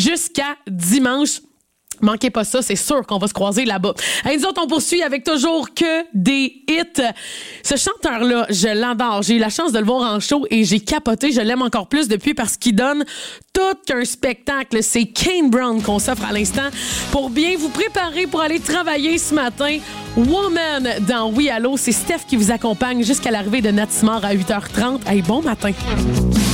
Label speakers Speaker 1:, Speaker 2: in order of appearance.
Speaker 1: jusqu'à dimanche. Manquez pas ça, c'est sûr qu'on va se croiser là-bas. Et nous autres, on poursuit avec toujours que des hits. Ce chanteur-là, je l'adore. J'ai eu la chance de le voir en show et j'ai capoté. Je l'aime encore plus depuis parce qu'il donne tout qu'un spectacle. C'est Kane Brown qu'on s'offre à l'instant pour bien vous préparer pour aller travailler ce matin. Woman dans Oui Allô, c'est Steph qui vous accompagne jusqu'à l'arrivée de Natismar à 8h30. Hey, bon matin.